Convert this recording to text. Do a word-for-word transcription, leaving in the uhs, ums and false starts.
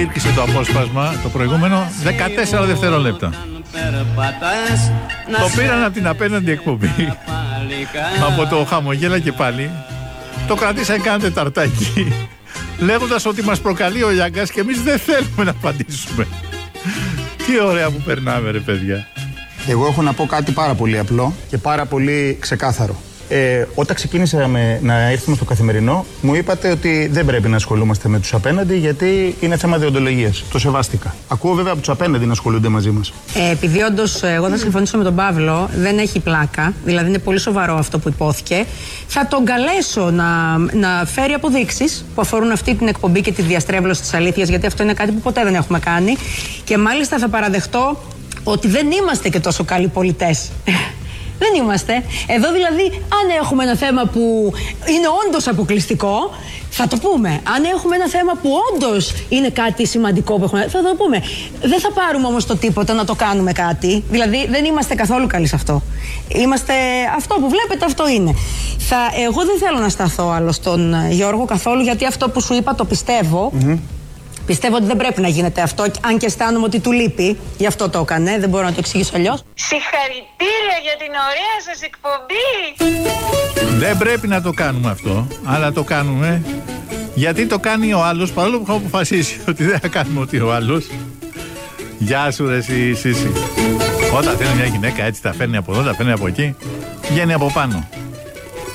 Ήρκησε το απόσπασμα, το προηγούμενο, δεκατέσσερα δευτερόλεπτα. Το πήραν από την απέναντι εκπομπή. Από το χαμογέλα και πάλι. Το κρατήσαν κάνα τεταρτάκι, λέγοντας ότι μας προκαλεί ο Λιάγκας και εμείς δεν θέλουμε να απαντήσουμε. Τι ωραία που περνάμε, ρε παιδιά. Εγώ έχω να πω κάτι πάρα πολύ απλό και πάρα πολύ ξεκάθαρο. Ε, όταν ξεκίνησα με, να έρθουμε στο Καθημερινό, μου είπατε ότι δεν πρέπει να ασχολούμαστε με τους απέναντι γιατί είναι θέμα δεοντολογίας. Το σεβάστηκα. Ακούω βέβαια από τους απέναντι να ασχολούνται μαζί μας. Ε, επειδή όντως εγώ θα συμφωνήσω με τον Παύλο, δεν έχει πλάκα, δηλαδή είναι πολύ σοβαρό αυτό που υπόθηκε. Θα τον καλέσω να, να φέρει αποδείξεις που αφορούν αυτή την εκπομπή και τη διαστρέβλωση της αλήθειας, γιατί αυτό είναι κάτι που ποτέ δεν έχουμε κάνει. Και μάλιστα θα παραδεχτώ ότι δεν είμαστε και τόσο καλοί πολιτές. Δεν είμαστε. Εδώ δηλαδή, αν έχουμε ένα θέμα που είναι όντως αποκλειστικό, θα το πούμε. Αν έχουμε ένα θέμα που όντως είναι κάτι σημαντικό που έχουμε, θα το πούμε. Δεν θα πάρουμε όμως το τίποτα να το κάνουμε κάτι. Δηλαδή, δεν είμαστε καθόλου καλοί σε αυτό. Είμαστε αυτό που βλέπετε, αυτό είναι. Θα, εγώ δεν θέλω να σταθώ άλλο στον Γιώργο καθόλου, γιατί αυτό που σου είπα το πιστεύω. Mm-hmm. Πιστεύω ότι δεν πρέπει να γίνεται αυτό, αν και αισθάνομαι ότι του λείπει. Γι' αυτό το έκανε, δεν μπορώ να το εξηγήσω αλλιώς. Συγχαρητήρια για την ωραία σας εκπομπή. Δεν πρέπει να το κάνουμε αυτό, αλλά το κάνουμε γιατί το κάνει ο άλλος, παρόλο που έχω αποφασίσει ότι δεν θα κάνουμε ότι ο άλλος. Γεια σου ρε εσύ, Σύση. Όταν θέλει μια γυναίκα έτσι τα φέρνει από εδώ, τα φέρνει από εκεί, βγαίνει από πάνω.